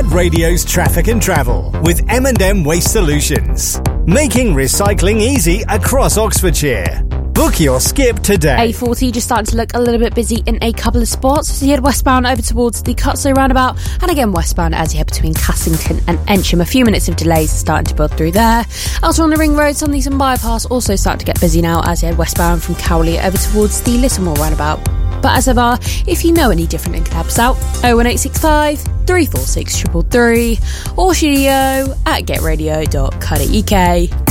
Radio's traffic and travel with M&M Waste Solutions. Making recycling easy across Oxfordshire. Book your skip today. A40 just starting to look a little bit busy in a couple of spots. So you head westbound over towards the Cutslow roundabout, and again westbound as you head between Cassington and Ensham. A few minutes of delays starting to build through there. Elsewhere on the Ring Road, Sonleason bypass also starting to get busy now as you head westbound from Cowley over towards the Littlemore roundabout. But as ever, if you know any different and can help us out, 01865 346 333 or studio@getradio.co.uk.